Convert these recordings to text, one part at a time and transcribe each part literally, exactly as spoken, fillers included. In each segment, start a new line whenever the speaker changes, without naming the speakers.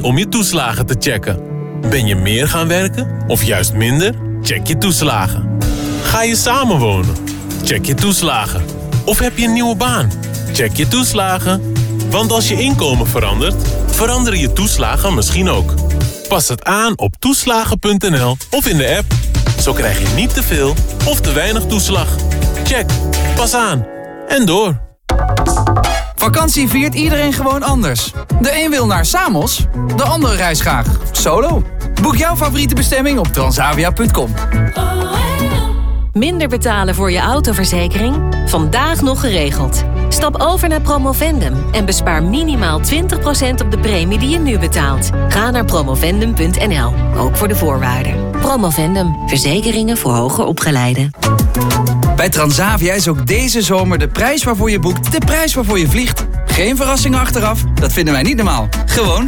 om je toeslagen te checken. Ben je meer gaan werken of juist minder? Check je toeslagen. Ga je samenwonen? Check je toeslagen. Of heb je een nieuwe baan? Check je toeslagen. Want als je inkomen verandert, veranderen je toeslagen misschien ook. Pas het aan op toeslagen punt n l of in de app. Zo krijg je niet te veel of te weinig toeslag. Check. Pas aan. En door.
Vakantie viert iedereen gewoon anders. De een wil naar Samos, de andere reist graag solo. Boek jouw favoriete bestemming op transavia punt com.
Minder betalen voor je autoverzekering? Vandaag nog geregeld. Stap over naar Promovendum en bespaar minimaal twintig procent op de premie die je nu betaalt. Ga naar promovendum punt n l, ook voor de voorwaarden. Promovendum, verzekeringen voor hoger opgeleiden.
Bij Transavia is ook deze zomer de prijs waarvoor je boekt de prijs waarvoor je vliegt. Geen verrassingen achteraf, dat vinden wij niet normaal. Gewoon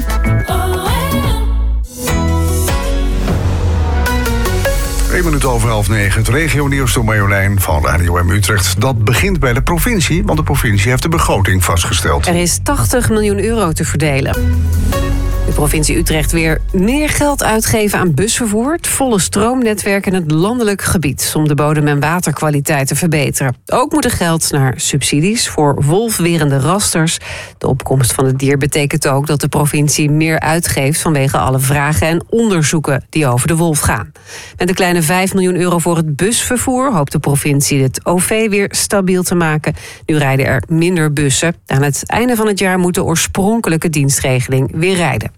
Een minuut over half negen. Het regionieuws door Marjolein van Radio M Utrecht. Dat begint bij de provincie, want de provincie heeft de begroting vastgesteld.
Er is tachtig miljoen euro te verdelen. De provincie Utrecht weer meer geld uitgeven aan busvervoer, het volle stroomnetwerk en het landelijk gebied om de bodem- en waterkwaliteit te verbeteren. Ook moet er geld naar subsidies voor wolfwerende rasters. De opkomst van het dier betekent ook dat de provincie meer uitgeeft vanwege alle vragen en onderzoeken die over de wolf gaan. Met een kleine vijf miljoen euro voor het busvervoer hoopt de provincie het O V weer stabiel te maken. Nu rijden er minder bussen. Aan het einde van het jaar moet de oorspronkelijke dienstregeling weer rijden.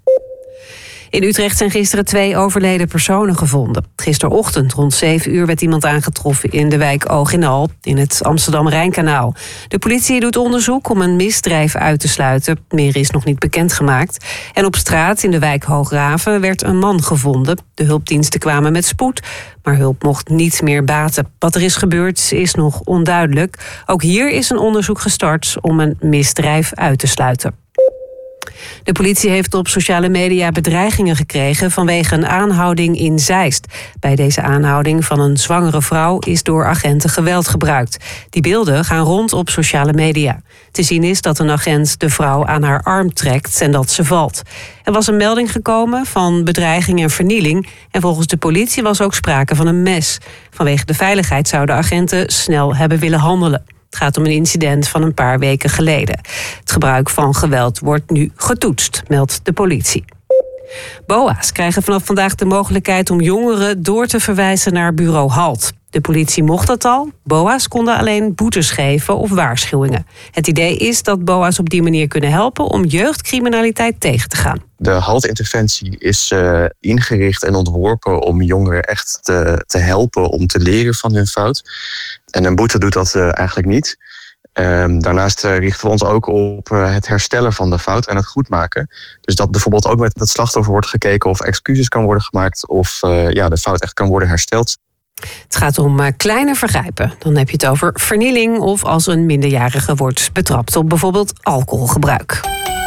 In Utrecht zijn gisteren twee overleden personen gevonden. Gisterochtend rond zeven uur werd iemand aangetroffen in de wijk Oog in Al, in het Amsterdam-Rijnkanaal. De politie doet onderzoek om een misdrijf uit te sluiten. Meer is nog niet bekendgemaakt. En op straat in de wijk Hoograven werd een man gevonden. De hulpdiensten kwamen met spoed, maar hulp mocht niet meer baten. Wat er is gebeurd is nog onduidelijk. Ook hier is een onderzoek gestart om een misdrijf uit te sluiten. De politie heeft op sociale media bedreigingen gekregen vanwege een aanhouding in Zeist. Bij deze aanhouding van een zwangere vrouw is door agenten geweld gebruikt. Die beelden gaan rond op sociale media. Te zien is dat een agent de vrouw aan haar arm trekt en dat ze valt. Er was een melding gekomen van bedreiging en vernieling. En volgens de politie was ook sprake van een mes. Vanwege de veiligheid zouden agenten snel hebben willen handelen. Het gaat om een incident van een paar weken geleden. Het gebruik van geweld wordt nu getoetst, meldt de politie. B O A's krijgen vanaf vandaag de mogelijkheid om jongeren door te verwijzen naar bureau HALT. De politie mocht dat al. B O A's konden alleen boetes geven of waarschuwingen. Het idee is dat B O A's op die manier kunnen helpen om jeugdcriminaliteit tegen te gaan.
De HALT-interventie is uh, ingericht en ontworpen om jongeren echt te, te helpen om te leren van hun fout. En een boete doet dat uh, eigenlijk niet. Um, daarnaast uh, richten we ons ook op uh, het herstellen van de fout en het goedmaken. Dus dat bijvoorbeeld ook met het slachtoffer wordt gekeken of excuses kan worden gemaakt of uh, ja, de fout echt kan worden hersteld.
Het gaat om uh, kleine vergrijpen. Dan heb je het over vernieling of als een minderjarige wordt betrapt op bijvoorbeeld alcoholgebruik.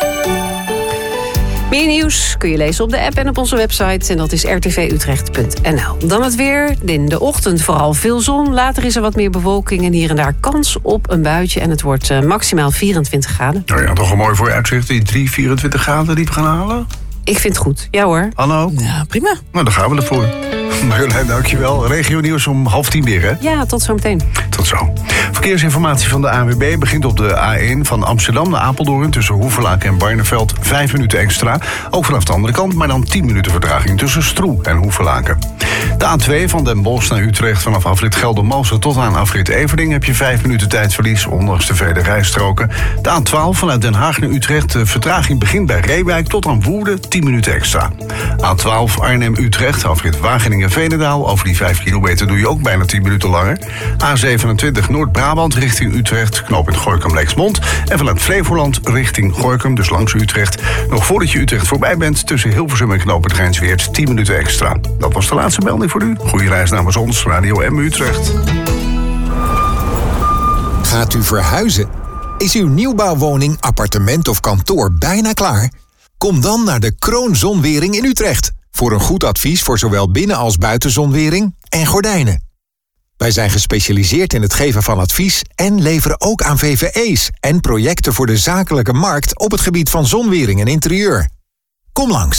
Meer nieuws kun je lezen op de app en op onze website. En dat is r t v utrecht punt n l. Dan het weer. In de ochtend vooral veel zon. Later is er wat meer bewolking en hier en daar kans op een buitje. En het wordt uh, maximaal vierentwintig graden.
Nou ja, toch een mooi vooruitzicht. Die drie, vierentwintig graden die we gaan halen.
Ik vind het goed. Ja hoor.
Hallo?
Ja, prima.
Nou, daar gaan we ervoor. Marjolein, dankjewel. Regionieuws om half tien weer, hè?
Ja, tot zo meteen.
Tot zo. Verkeersinformatie van de A N W B begint op de A één van Amsterdam naar Apeldoorn tussen Hoevelaken en Barneveld. Vijf minuten extra. Ook vanaf de andere kant, maar dan tien minuten vertraging tussen Stroe en Hoevelaken. De A twee van Den Bosch naar Utrecht vanaf afrit Geldermalsen tot aan afrit Everding heb je vijf minuten tijdverlies, ondanks de vele rijstroken. De A twaalf vanuit Den Haag naar Utrecht. De vertraging begint bij Reewijk tot aan Woerden, tien minuten extra. A twaalf Arnhem-Utrecht, afrit Wageningen-Veenendaal. Over die vijf kilometer doe je ook bijna tien minuten langer. A zevenentwintig Noord-Brabant richting Utrecht, knooppunt Gorinchem-Lexmond. En vanuit Flevoland richting Gorinchem, dus langs Utrecht. Nog voordat je Utrecht voorbij bent, tussen Hilversum en knooppunt Rijnsweert, tien minuten extra. Dat was de laatste melding voor u. Goeie reis namens ons, Radio M Utrecht.
Gaat u verhuizen? Is uw nieuwbouwwoning, appartement of kantoor bijna klaar? Kom dan naar de Kroon Zonwering in Utrecht. Voor een goed advies voor zowel binnen- als buitenzonwering en gordijnen. Wij zijn gespecialiseerd in het geven van advies en leveren ook aan V V E's en projecten voor de zakelijke markt op het gebied van zonwering en interieur. Kom langs.